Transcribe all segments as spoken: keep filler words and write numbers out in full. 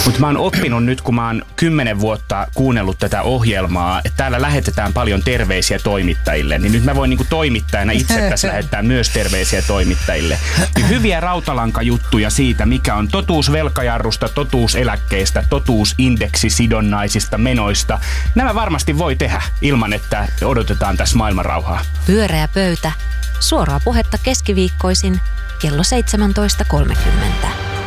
Mutta mä oon oppinut nyt, kun mä oon kymmenen vuotta kuunnellut tätä ohjelmaa, että täällä lähetetään paljon terveisiä toimittajille, niin nyt mä voin niinku toimittajana itse tässä lähettää myös terveisiä toimittajille. Niin hyviä rautalankajuttuja siitä, mikä on totuus velkajarrusta, totuus eläkkeestä, totuus indeksisidonnaisista menoista. Nämä varmasti voi tehdä ilman, että odotetaan tässä maailmanrauhaa. Pyöreä pöytä. Suoraa puhetta keskiviikkoisin kello seitsemäntoista kolmekymmentä.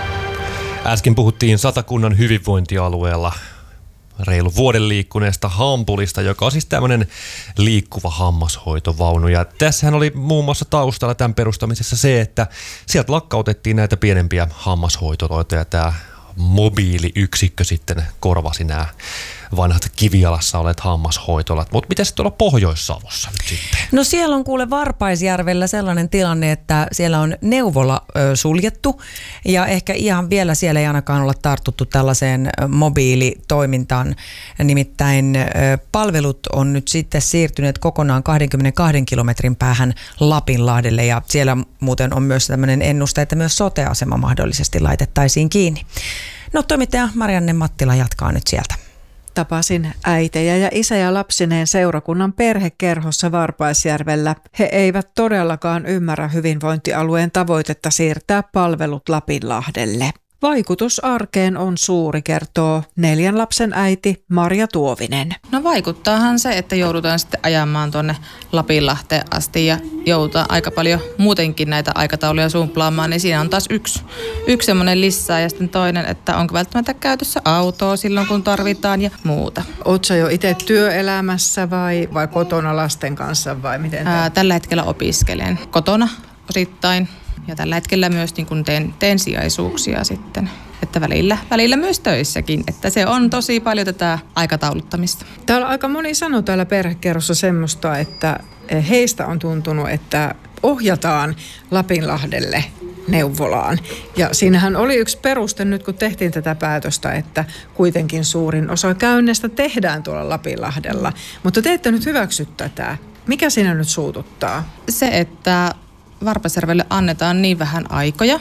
Äsken puhuttiin Satakunnan hyvinvointialueella reilu vuoden liikkuneesta Hampulista, joka on siis tämmöinen liikkuva hammashoitovaunu. Ja tässähän oli muun muassa taustalla tämän perustamisessa se, että sieltä lakkautettiin näitä pienempiä hammashoitoloita ja tämä mobiiliyksikkö sitten korvasi nämä vanhat kivijalassa olet hammashoitolat. Mutta miten se tuolla Pohjois-Savossa nyt sitten? No siellä on kuule Varpaisjärvellä sellainen tilanne, että siellä on neuvola ö, suljettu ja ehkä ihan vielä siellä ei ainakaan olla tartuttu tällaiseen ö, mobiilitoimintaan. Nimittäin ö, palvelut on nyt sitten siirtyneet kokonaan kaksikymmentäkaksi kilometrin päähän Lapinlahdelle ja siellä muuten on myös tämmöinen ennuste, että myös sote-asema mahdollisesti laitettaisiin kiinni. No toimittaja Marianne Mattila jatkaa nyt sieltä. Tapasin äitejä ja isä ja lapsineen seurakunnan perhekerhossa Varpaisjärvellä. He eivät todellakaan ymmärrä hyvinvointialueen tavoitetta siirtää palvelut Lapinlahdelle. Vaikutus arkeen on suuri, kertoo neljän lapsen äiti Marja Tuovinen. No vaikuttaahan se, että joudutaan sitten ajamaan tuonne Lapinlahteen asti ja joudutaan aika paljon muutenkin näitä aikatauluja sumplaamaan, niin siinä on taas yksi, yksi semmoinen lisää ja sitten toinen, että onko välttämättä käytössä autoa silloin kun tarvitaan ja muuta. Ootko sä jo itse työelämässä vai, vai kotona lasten kanssa vai miten? Ää, tällä hetkellä opiskelen kotona osittain. Ja tällä hetkellä myös niin kun teen, teen sijaisuuksia sitten, että välillä, välillä myös töissäkin, että se on tosi paljon tätä aikatauluttamista. Täällä aika moni sanoo täällä perhekerrossa semmoista, että heistä on tuntunut, että ohjataan Lapinlahdelle neuvolaan. Ja siinähän oli yksi peruste nyt, kun tehtiin tätä päätöstä, että kuitenkin suurin osa käynneistä tehdään tuolla Lapinlahdella. Mutta te ette nyt hyväksy tätä. Mikä siinä nyt suututtaa? Se, että Varpaisjärvelle annetaan niin vähän aikoja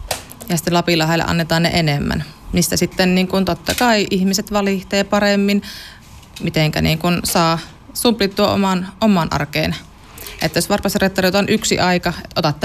ja sitten Lapinlahdelle annetaan ne enemmän. Mistä sitten niin kun totta kai ihmiset valittaa paremmin, mitenkä niin kun saa sumplittua oman, oman arkeen. Että jos Varpaisjärvelle tarjotaan yksi aika, että otat